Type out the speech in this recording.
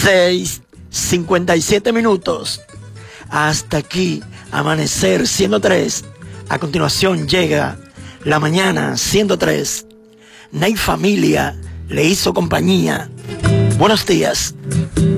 6:57. Hasta aquí, Amanecer 103. A continuación llega La Mañana 103. Ney Familia le hizo compañía. Buenos días.